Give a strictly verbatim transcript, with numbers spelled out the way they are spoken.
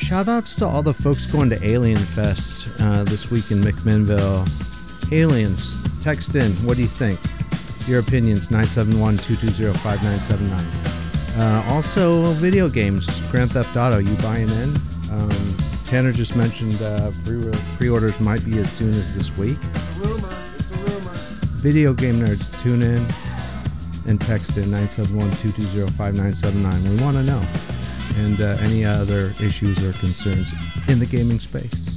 shout outs to all the folks going to Alien Fest uh, this week in McMinnville. Aliens, text in. What do you think? Your opinions, nine seven one, two two zero, five nine seven nine. Uh, also, video games, Grand Theft Auto, you buying in? Um, Tanner just mentioned uh, pre- pre-orders might be as soon as this week. Rumor, it's a rumor. Video game nerds, tune in and text in nine seven one, two two zero, five nine seven nine. We want to know. And uh, any other issues or concerns in the gaming space.